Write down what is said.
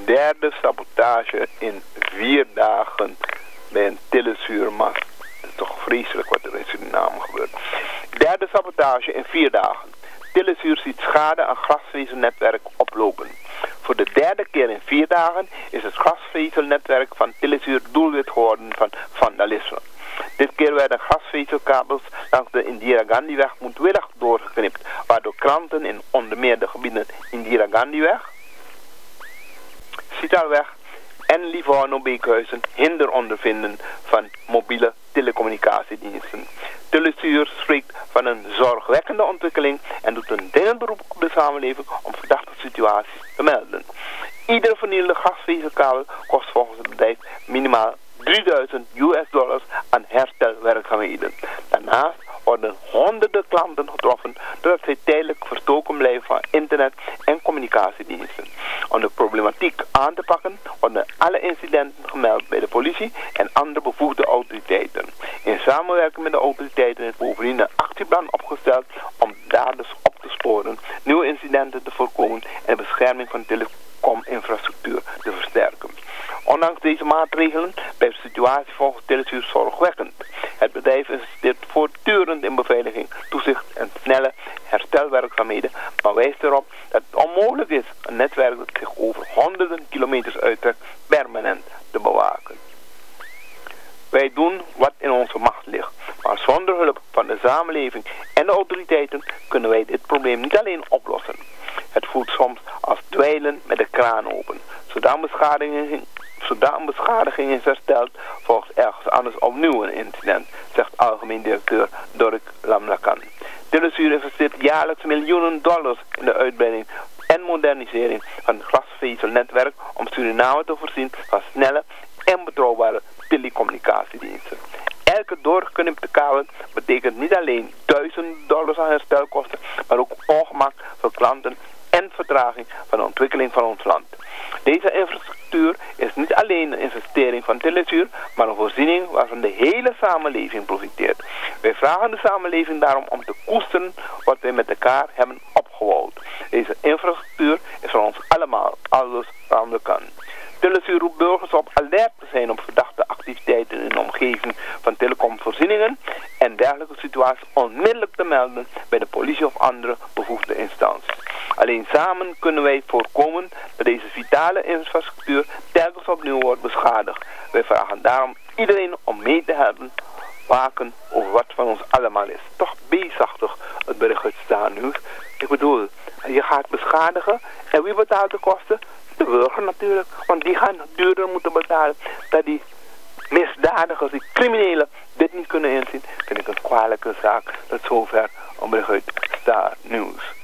derde sabotage in 4 dagen bij een telezuurmast. Het is toch vreselijk wat er in Suriname gebeurt. Derde sabotage in 4 dagen. Telezuur ziet schade aan glasvezelnetwerk oplopen. Voor de derde keer in 4 dagen is het glasvezelnetwerk van Telezuur doelwit geworden van vandalisme. Dit keer werden glasvezelkabels langs de Indira Gandhiweg moedwillig doorgeknipt, waardoor klanten in onder meer de gebieden Indira Gandhiweg, Sitalweg en Livorno-Beekhuizen hinder ondervinden van mobiele telecommunicatiediensten. Telezuur spreekt van een zorgwekkende ontwikkeling en doet een dringend beroep op de samenleving om verdachte situaties te melden. Iedere vernielde gasvezelkabel kost volgens het bedrijf minimaal $3.000 aan herstelwerkzaamheden. Daarnaast worden honderden klanten getroffen doordat zij tijdelijk verstoken blijven van internet en communicatiediensten. Om de problematiek aan te pakken worden alle incidenten gemeld bij de politie en andere bevoegde autoriteiten. In samenwerking met de autoriteiten is bovendien een actieplan opgesteld om daders op te sporen, nieuwe incidenten te voorkomen en de bescherming van telecominfrastructuur te versterken. Ondanks deze maatregelen blijft de situatie volgens Telezuur zorgwekkend. Het bedrijf investeert voortdurend in beveiliging, toezicht en snelle herstelwerkzaamheden, maar wijst erop dat het onmogelijk is een netwerk dat zich over honderden kilometers uittrekt permanent te bewaken. Wij doen wat in onze macht ligt, maar zonder hulp van de samenleving en de autoriteiten kunnen wij dit probleem niet alleen oplossen. Het voelt soms als dweilen met de kraan open. Zodra een beschadiging is hersteld, volgt ergens anders opnieuw een incident, zegt algemeen directeur Dorik Lamlakan. Telezuur investeert jaarlijks miljoenen dollars in de uitbreiding en modernisering van het glasvezelnetwerk om Suriname te voorzien van snelle en betrouwbare telecommunicatiediensten. Elke doorgeknipte kabel betekent niet alleen $1000 aan herstelkosten, maar ook ongemak voor klanten en vertraging van de ontwikkeling van ons land. Deze infrastructuur is niet alleen een investering van Telezuur, maar een voorziening waarvan de hele samenleving profiteert. Wij vragen de samenleving daarom om te koesteren wat wij met elkaar hebben opgebouwd. Deze infrastructuur is van ons allemaal, alles aan de kant. Telezuur roept burgers op alert te zijn op verdachte activiteiten in de omgeving van telecomvoorzieningen en dergelijke situaties onmiddellijk te melden bij de politie of andere bevoegde instanties. Alleen samen kunnen wij voorkomen dat deze vitale infrastructuur telkens opnieuw wordt beschadigd. Wij vragen daarom iedereen om mee te helpen waken over wat van ons allemaal is. Toch beestachtig het bericht uit Star News. Ik bedoel, je gaat beschadigen en wie betaalt de kosten? De burger natuurlijk, want die gaan duurder moeten betalen. Dat die misdadigers, die criminelen dit niet kunnen inzien, vind ik een kwalijke zaak. Tot zover een bericht uit Star News.